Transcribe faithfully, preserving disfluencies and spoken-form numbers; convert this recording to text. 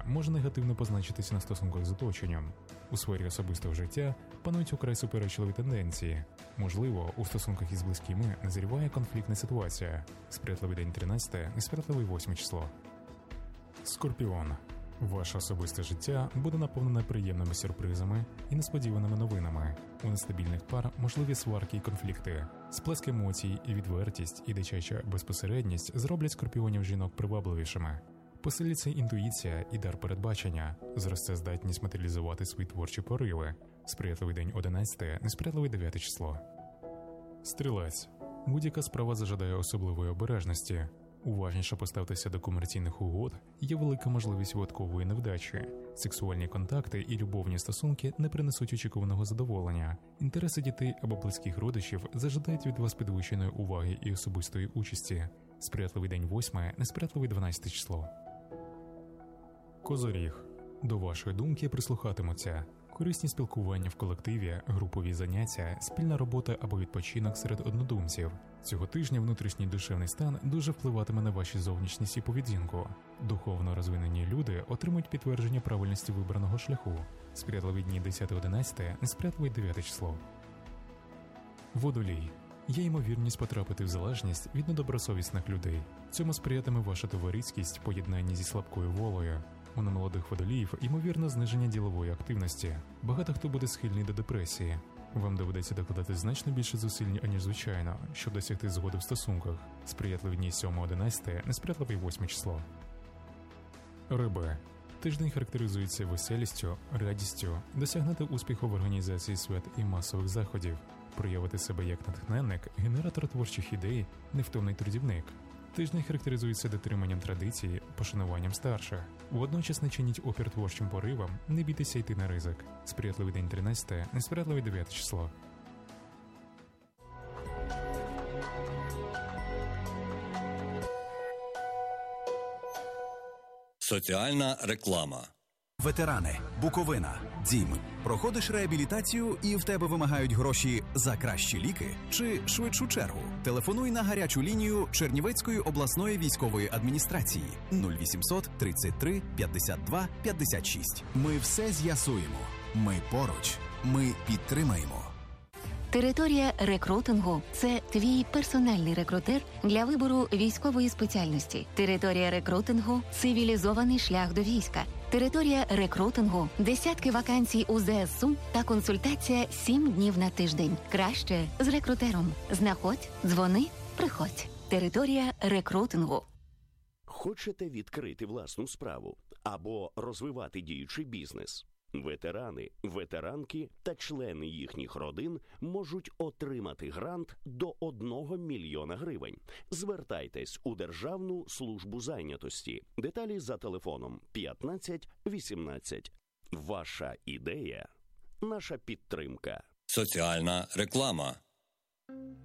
може негативно позначитися на стосунках з оточенням. У сфері особистого життя панують украй суперечливі тенденції. Можливо, у стосунках із близькими назріває конфліктна ситуація. Сприятливий день тринадцяте, несприятливий восьме число. Скорпіон. Ваше особисте життя буде наповнене приємними сюрпризами і несподіваними новинами. У нестабільних пар можливі сварки і конфлікти. Сплеск емоцій, і відвертість і дитяча безпосередність зроблять скорпіонів жінок привабливішими. Посилиться інтуїція і дар передбачення, зросте здатність матеріалізувати свої творчі пориви. Сприятливий день одинадцяте, несприятливий дев'яте число. Стрілець. Будь-яка справа зажадає особливої обережності. Уважніше поставтеся до комерційних угод, є велика можливість випадкової невдачі. Сексуальні контакти і любовні стосунки не принесуть очікуваного задоволення. Інтереси дітей або близьких родичів зажадають від вас підвищеної уваги і особистої участі. Сприятливий день восьме, несприятливий дванадцяте число. Козиріг. До вашої думки прислухатимуться. Корисні спілкування в колективі, групові заняття, спільна робота або відпочинок серед однодумців. Цього тижня внутрішній душевний стан дуже впливатиме на ваші зовнішність і поведінку. Духовно розвинені люди отримують підтвердження правильності вибраного шляху. Сприятливі дні десяте одинадцяте, несприятливий дев'яте число. Водолій. Є ймовірність потрапити в залежність від недобросовісних людей. Цьому сприятиме ваша товариськість в поєднанні зі слабкою волею. У немолодих водоліїв ймовірно зниження ділової активності. Багато хто буде схильний до депресії. Вам доведеться докладати значно більше зусиль, аніж звичайно, щоб досягти згоди в стосунках. Сприятливі дні сьоме одинадцяте, несприятливий восьме число. Риби. Тиждень характеризується веселістю, радістю, досягнути успіху в організації свят і масових заходів, проявити себе як натхненник, генератор творчих ідей, невтомний трудівник. Тиждень характеризується дотриманням традицій, пошануванням старших. Водночас не чиніть опір творчим поривам, не бійтеся йти на ризик. Сприятливий день тринадцяте, несприятливий дев'яте число. Соціальна реклама. Ветерани, Буковина, Дім. Проходиш реабілітацію і в тебе вимагають гроші за кращі ліки чи швидшу чергу? Телефонуй на гарячу лінію Чернівецької обласної військової адміністрації нуль вісімсот тридцять три п'ятдесят два п'ятдесят шість. Ми все з'ясуємо. Ми поруч. Ми підтримаємо. Територія рекрутингу – це твій персональний рекрутер для вибору військової спеціальності. Територія рекрутингу – цивілізований шлях до війська. Територія рекрутингу – десятки вакансій у ЗСУ та консультація сім днів на тиждень. Краще з рекрутером. Знаходь, дзвони, приходь. Територія рекрутингу. Хочете відкрити власну справу або розвивати діючий бізнес? Ветерани, ветеранки та члени їхніх родин можуть отримати грант до одного мільйона гривень. Звертайтесь у Державну службу зайнятості. Деталі за телефоном п'ятнадцять вісімнадцять. Ваша ідея – наша підтримка. Соціальна реклама.